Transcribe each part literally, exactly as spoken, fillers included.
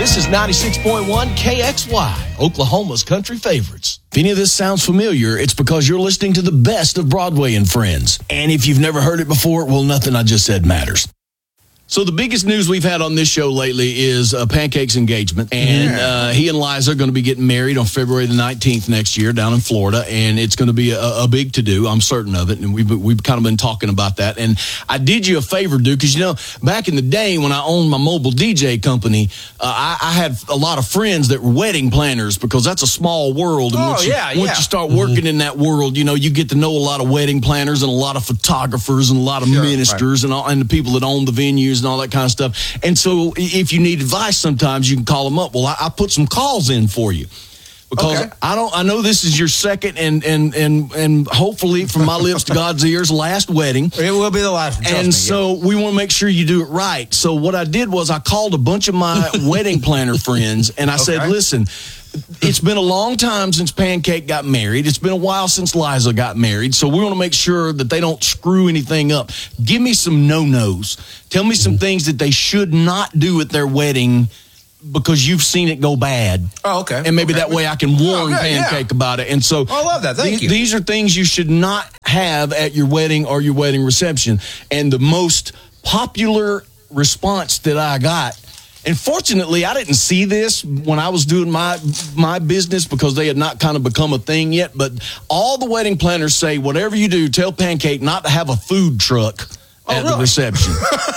This is ninety-six point one K X Y, Oklahoma's country favorites. If any of this sounds familiar, it's because you're listening to the best of Broadway and Friends. And if you've never heard it before, well, nothing I just said matters. So the biggest news we've had on this show lately is uh, Pancake's engagement. And yeah. uh, he and Liza are going to be getting married on February the nineteenth next year down in Florida. And it's going to be a, a big to-do. I'm certain of it. And we've, we've kind of been talking about that. And I did you a favor, Duke, because, you know, back in the day when I owned my mobile D J company, uh, I, I had a lot of friends that were wedding planners because that's a small world. And oh, once you, yeah, once yeah. you start working mm-hmm. in that world, you know, you get to know a lot of wedding planners and a lot of photographers and a lot of sure, ministers right. and, all, and the people that own the venues and all that kind of stuff. And so if you need advice sometimes, you can call them up. Well, I, I put some calls in for you because okay. I don't. I know this is your second and and and and hopefully from my lips to God's ears, last wedding. It will be the last. And me, so yeah. we want to make sure you do it right. So what I did was I called a bunch of my wedding planner friends and I okay. said, listen, it's been a long time since Pancake got married. It's been a while since Liza got married. So we want to make sure that they don't screw anything up. Give me some no-nos. Tell me some things that they should not do at their wedding because you've seen it go bad. Oh, okay. And maybe okay. that way I can warn oh, okay, Pancake yeah. about it. And so oh, I love that. Thank th- you. These are things you should not have at your wedding or your wedding reception. And the most popular response that I got, and fortunately, I didn't see this when I was doing my my business because they had not kind of become a thing yet. But all the wedding planners say, whatever you do, tell Pancake not to have a food truck oh, at really? the reception.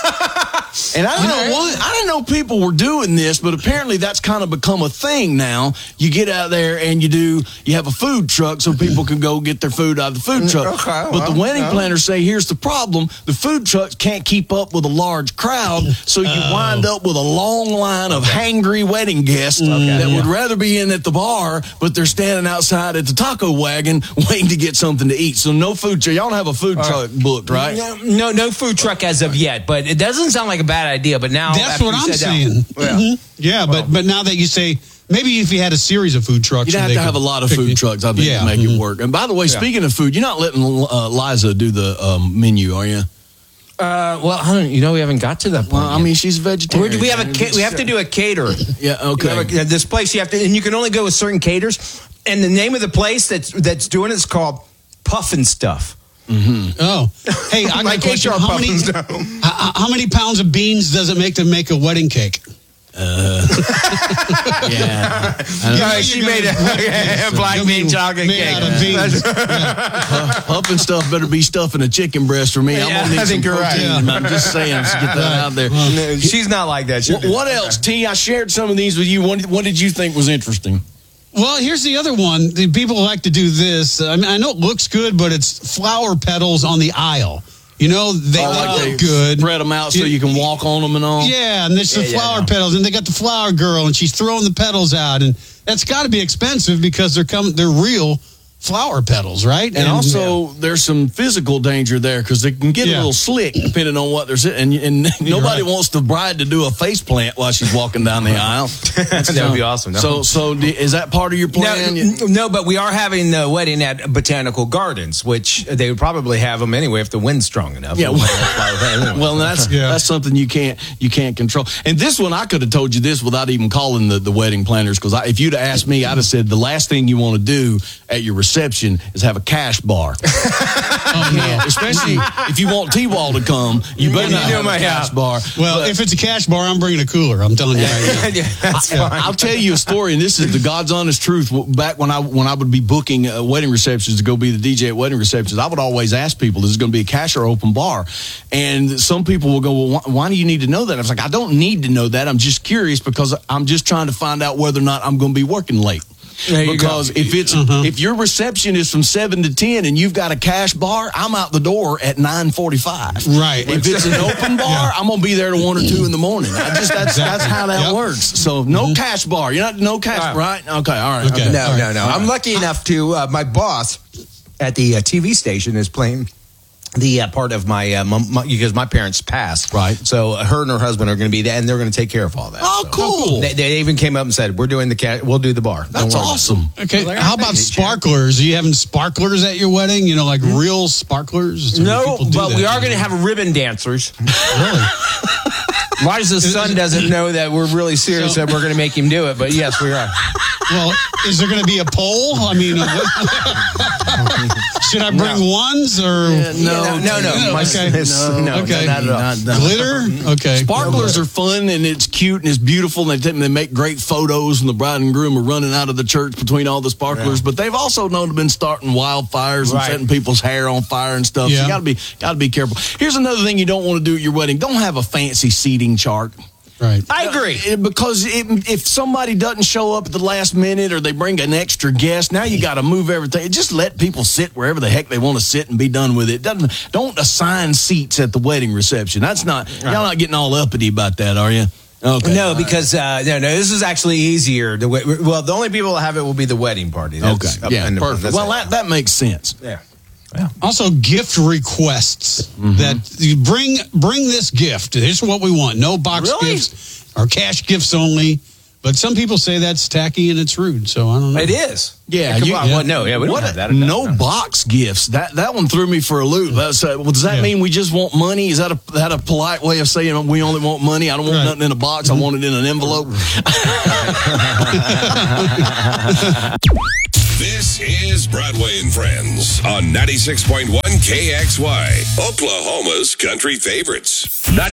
And I didn't know what I didn't know people were doing this, but apparently that's kind of become a thing now. You get out there and you do you have a food truck so people can go get their food out of the food truck. Okay, but well, the wedding no. planners say here's the problem: the food trucks can't keep up with a large crowd, so you Oh. wind up with a long line of hangry wedding guests Okay, that yeah. would rather be in at the bar, but they're standing outside at the taco wagon waiting to get something to eat. So no food truck. Y'all don't have a food All truck right. booked, right? No, no, no food truck as of yet, but it doesn't sound like a bad idea. But now that's after what you I'm said saying. That, yeah, Mm-hmm. yeah well, but but now that you say maybe if you had a series of food trucks, You'd so have they to could have a lot of pick food it. trucks, I think, yeah. to make mm-hmm. it work. And by the way, Yeah. speaking of food, you're not letting uh, Liza do the um, menu, are you? Uh, well, I don't, you know, we haven't got to that point. Well, I yet. mean, she's a vegetarian. we we have a ca- we have to do a caterer. Yeah, okay. You have a- this place you have to, and you can only go with certain caters. And the name of the place that's that's doing it is called Puffin Stuff. Mm-hmm. Oh, hey, I got Like a question. H R How many, Puffin how, how many pounds of beans does it make to make a wedding cake? Uh, yeah. Yeah, she made a, a black bean chocolate made cake. out of beans. Uh, Puffin stuff better be stuffing a chicken breast for me. I'm Yeah, gonna need I think some you're right. protein. Yeah. I'm just saying, let's get that Right. out there. No, she's not like that. She- What, what else, T? I shared some of these with you. What, what did you think was interesting? Well, here's the other one. The people like to do this. I mean, I know it looks good, but it's flower petals on the aisle. You know, they Oh, look like they good. Spread them out so you can walk on them and all. Yeah, and there's the Yeah, yeah, flower no. petals, and they got the flower girl, and she's throwing the petals out, and that's got to be expensive because they're come they're real flower petals, right? And also, there's some physical danger there because they can get Yeah. a little slick depending on what they're sitting. And, and nobody right. wants the bride to do a face plant while she's walking down the aisle. That would be awesome. No. So, so d- is that part of your plan? No, no, but we are having the wedding at Botanical Gardens, which they would probably have them anyway if the wind's strong enough. Yeah, well, well, that's Yeah. that's something you can't you can't control. And this one, I could have told you this without even calling the, the wedding planners because if you'd have asked me, I'd have said the last thing you want to do at your reception is have a cash bar. Oh, yeah. Especially if you want T-Wall to come, you better You not know have my a cash house. bar. well, But if it's a cash bar, I'm bringing a cooler. I'm telling you right now. yeah, that's I, fine. I'll tell you a story, and this is the God's honest truth. Back when I when I would be booking uh, wedding receptions to go be the D J at wedding receptions, I would always ask people, "Is it going to be a cash or open bar?" And some people will go, "Well, why, why do you need to know that?" I was like, "I don't need to know that. I'm just curious because I'm just trying to find out whether or not I'm going to be working late." There you Because go. if it's Uh-huh. if your reception is from seven to ten and you've got a cash bar, I'm out the door at nine forty five. Right. If it's an open bar, I'm gonna be there to one or two in the morning. I just that's that's how that Yep. works. So no cash bar. You're not no cash, All right? Okay, all right. Okay. okay. No, All no, right. no. I'm lucky enough to, uh, my boss at the uh, T V station is playing the uh, part of my, uh, mom, my, because my parents passed. Right. So uh, her and her husband are going to be there, and they're going to take care of all that. Oh, So cool. They, they even came up and said, we're doing the cat, we'll do the bar. Don't That's worry about it." awesome. Okay, Well, how about thank you, Chad. sparklers? Are you having sparklers at your wedding? You know, like real sparklers? So No, people do but that. we are going to have ribbon dancers. Really? Liza's son doesn't know that we're really serious So- that we're going to make him do it, but yes, we are. Well, is there going to be a poll? I mean, uh, what- should I bring No. ones or Yeah, no, no, no, no. My Okay. son- no, okay. not at all. Not- not- Glitter? Okay. Sparklers are fun and it's cute and it's beautiful and they, they make great photos and the bride and groom are running out of the church between all the sparklers. Yeah. But they've also known to been starting wildfires and Right. setting people's hair on fire and stuff. So Yeah. you gotta be gotta be careful. Here's another thing you don't want to do at your wedding. Don't have a fancy seating chart. Right. I agree. Uh, Because it, if somebody doesn't show up at the last minute or they bring an extra guest, now you got to move everything. Just let people sit wherever the heck they want to sit and be done with it. Doesn't don't assign seats at the wedding reception. That's not y'all not getting all uppity about that, are you? Okay. No, because uh, no, no. This is actually easier. The way, well, the only people that have it will be the wedding party. That's Okay. up Yeah. in the- Perfect. that's Well, it. that that makes sense. yeah. Also, gift requests that you bring bring this gift. Here's what we want: no box Really? gifts or cash gifts only. But some people say that's tacky and it's rude. So I don't know. It is. Yeah, Come you- on. yeah. Well, no, yeah, we don't What have a- that. no, no. box gifts. That that one threw me for a loop. That's, uh, well, does that Yeah. mean we just want money? Is that a that a polite way of saying we only want money? I don't want Right. nothing in a box. I want it in an envelope. This is Broadway and Friends on ninety-six point one K X Y, Oklahoma's country favorites. Not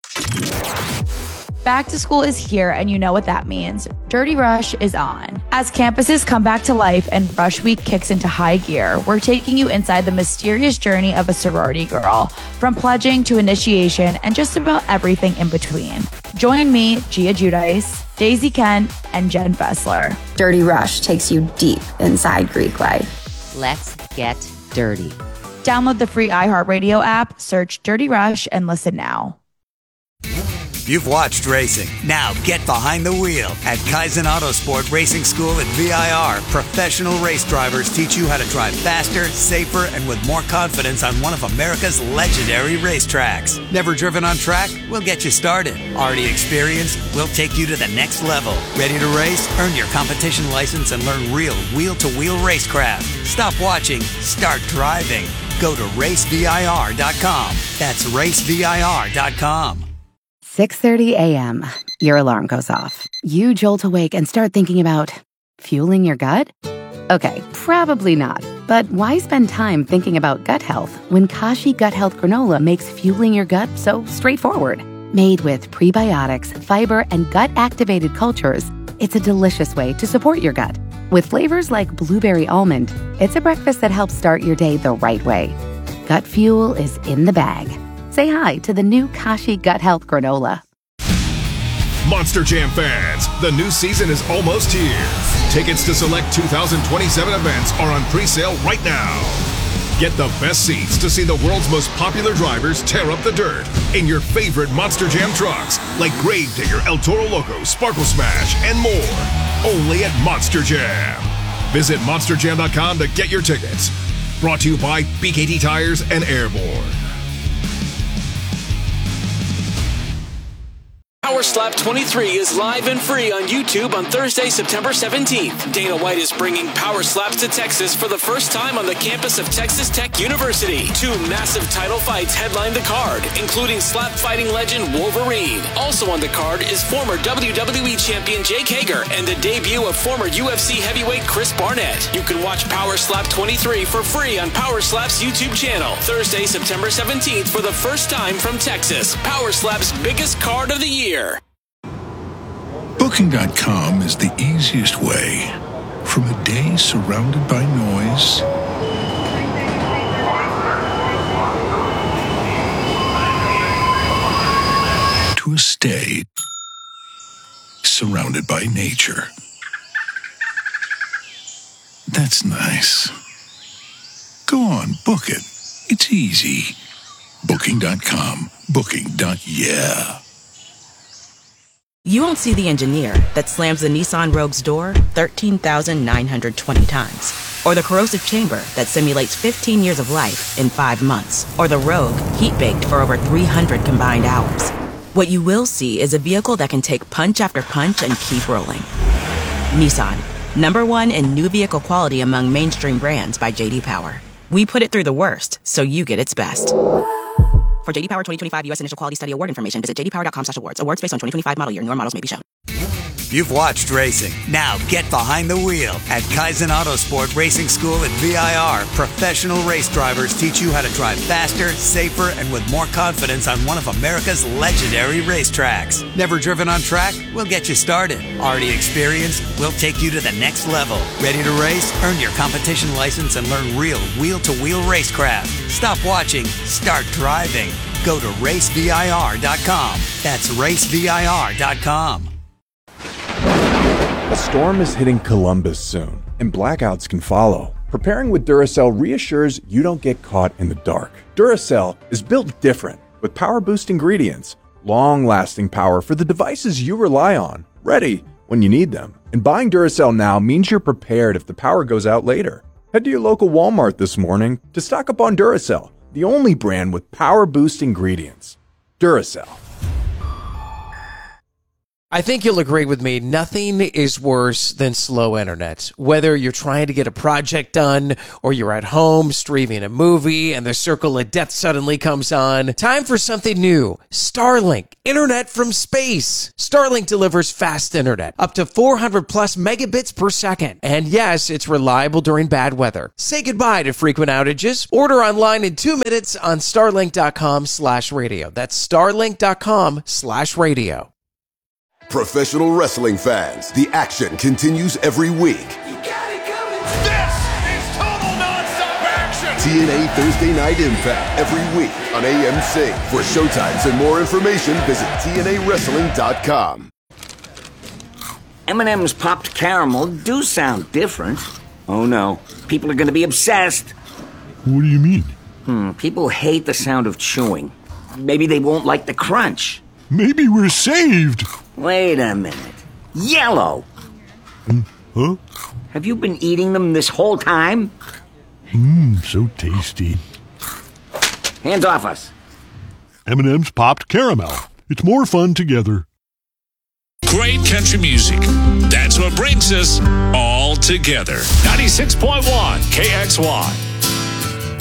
Back to school is here, and you know what that means. Dirty Rush is on. As campuses come back to life and Rush Week kicks into high gear, we're taking you inside the mysterious journey of a sorority girl, from pledging to initiation and just about everything in between. Join me, Gia Giudice, Daisy Kent, and Jen Fessler. Dirty Rush takes you deep inside Greek life. Let's get dirty. Download the free iHeartRadio app, search Dirty Rush, and listen now. You've watched racing. Now get behind the wheel. At Kaizen Autosport Racing School at V I R, professional race drivers teach you how to drive faster, safer, and with more confidence on one of America's legendary racetracks. Never driven on track? We'll get you started. Already experienced? We'll take you to the next level. Ready to race? Earn your competition license and learn real wheel-to-wheel racecraft. Stop watching. Start driving. Go to race V I R dot com. That's race V I R dot com. six thirty a.m. Your alarm goes off. You jolt awake and start thinking about fueling your gut? Okay, probably not. But why spend time thinking about gut health when Kashi Gut Health Granola makes fueling your gut so straightforward? Made with prebiotics, fiber, and gut-activated cultures, it's a delicious way to support your gut. With flavors like blueberry almond, it's a breakfast that helps start your day the right way. Gut fuel is in the bag. Say hi to the new Kashi Gut Health Granola. Monster Jam fans, the new season is almost here. Tickets to select two thousand twenty-seven events are on pre-sale right now. Get the best seats to see the world's most popular drivers tear up the dirt in your favorite Monster Jam trucks, like Gravedigger, El Toro Loco, Sparkle Smash, and more. Only at Monster Jam. Visit monster jam dot com to get your tickets. Brought to you by B K T Tires and Airborne. Power Slap twenty-three is live and free on YouTube on Thursday, September seventeenth. Dana White is bringing Power Slaps to Texas for the first time on the campus of Texas Tech University. Two massive title fights headline the card, including slap fighting legend Wolverine. Also on the card is former W W E champion Jake Hager and the debut of former U F C heavyweight Chris Barnett. You can watch Power Slap twenty-three for free on Power Slap's YouTube channel. Thursday, September seventeenth for the first time from Texas. Power Slap's biggest card of the year. Booking dot com is the easiest way. From a day surrounded by noise to a stay surrounded by nature. That's nice. Go on, book it. It's easy. Booking dot com. Booking. Yeah. You won't see the engineer that slams the Nissan Rogue's door thirteen thousand nine hundred twenty times. Or the corrosive chamber that simulates fifteen years of life in five months. Or the Rogue heat-baked for over three hundred combined hours. What you will see is a vehicle that can take punch after punch and keep rolling. Nissan, number one in new vehicle quality among mainstream brands by J D Power. We put it through the worst, so you get its best. For J D Power twenty twenty-five U S Initial Quality Study Award information, visit j d power dot com slash awards. Awards based on twenty twenty-five model year. Newer models may be shown. You've watched racing. Now get behind the wheel. At Kaizen Autosport Racing School at V I R, professional race drivers teach you how to drive faster, safer, and with more confidence on one of America's legendary racetracks. Never driven on track? We'll get you started. Already experienced? We'll take you to the next level. Ready to race? Earn your competition license and learn real wheel-to-wheel racecraft. Stop watching. Start driving. Go to race v i r dot com. That's race v i r dot com. A storm is hitting Columbus soon, and blackouts can follow. Preparing with Duracell reassures you don't get caught in the dark. Duracell is built different, with power boost ingredients, long-lasting power for the devices you rely on, ready when you need them. And buying Duracell now means you're prepared if the power goes out later. Head to your local Walmart this morning to stock up on Duracell, the only brand with power boost ingredients. Duracell. I think you'll agree with me, nothing is worse than slow internet. Whether you're trying to get a project done or you're at home streaming a movie and the circle of death suddenly comes on, time for something new. Starlink, internet from space. Starlink delivers fast internet, up to four hundred plus megabits per second. And yes, it's reliable during bad weather. Say goodbye to frequent outages. Order online in two minutes on starlink.com slash radio. That's starlink.com slash radio. Professional wrestling fans, the action continues every week. You got it coming. This is total nonstop action. T N A Thursday Night Impact every week on A M C. For showtimes and more information, visit T N A wrestling dot com. M and M's popped caramel do sound different. Oh no, people are going to be obsessed. What do you mean? Hmm, people hate the sound of chewing. Maybe they won't like the crunch. Maybe we're saved. Wait a minute. Yellow. Mm, huh? Have you been eating them this whole time? Mmm, so tasty. Hands off us. M and M's popped caramel. It's more fun together. Great country music. That's what brings us all together. ninety-six point one K X Y.